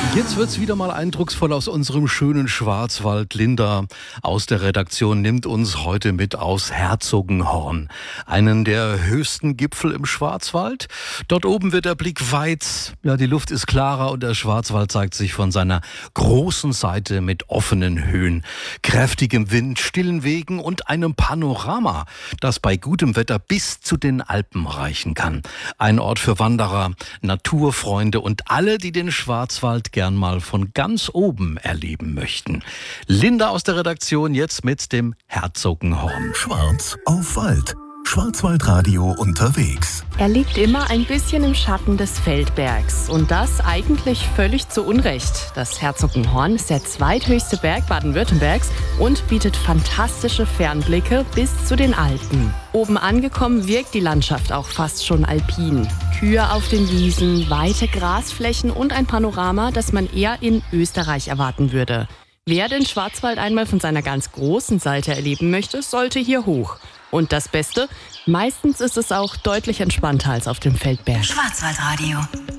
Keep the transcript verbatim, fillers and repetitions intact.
Jetzt wird's wieder mal eindrucksvoll aus unserem schönen Schwarzwald. Linda aus der Redaktion nimmt uns heute mit aufs Herzogenhorn, einen der höchsten Gipfel im Schwarzwald. Dort oben wird der Blick weit, ja, die Luft ist klarer und der Schwarzwald zeigt sich von seiner großen Seite mit offenen Höhen, kräftigem Wind, stillen Wegen und einem Panorama, das bei gutem Wetter bis zu den Alpen reichen kann. Ein Ort für Wanderer, Naturfreunde und alle, die den Schwarzwald gern mal von ganz oben erleben möchten. Linda aus der Redaktion jetzt mit dem Herzogenhorn. Schwarz auf Wald. Schwarzwaldradio unterwegs. Er liegt immer ein bisschen im Schatten des Feldbergs. Und das eigentlich völlig zu Unrecht. Das Herzogenhorn ist der zweithöchste Berg Baden-Württembergs und bietet fantastische Fernblicke bis zu den Alpen. Oben angekommen wirkt die Landschaft auch fast schon alpin. Kühe auf den Wiesen, weite Grasflächen und ein Panorama, das man eher in Österreich erwarten würde. Wer den Schwarzwald einmal von seiner ganz großen Seite erleben möchte, sollte hier hoch. Und das Beste, meistens ist es auch deutlich entspannter als auf dem Feldberg. Schwarzwaldradio.